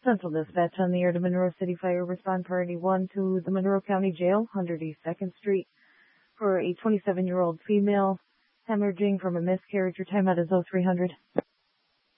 Central Dispatch on the air to Monroe City Fire. Respond priority 1 to the Monroe County Jail, 100 East 2nd Street, for a 27-year-old female hemorrhaging from a miscarriage. Your timeout is 0300.